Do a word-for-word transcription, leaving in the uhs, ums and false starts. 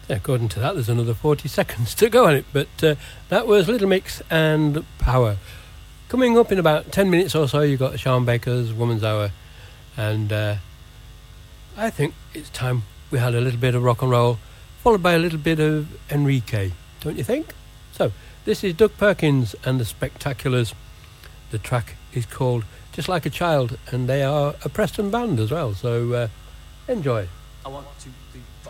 According to that, there's another forty seconds to go on it, but uh, that was Little Mix and Power. Coming up in about ten minutes or so, you've got Sean Baker's Woman's Hour, and uh, I think it's time we had a little bit of rock and roll, followed by a little bit of Enrique, don't you think? So, this is Doug Perkins and the Spectaculars. The track is called Just Like a Child, and they are a Preston band as well, so uh, enjoy. I want to be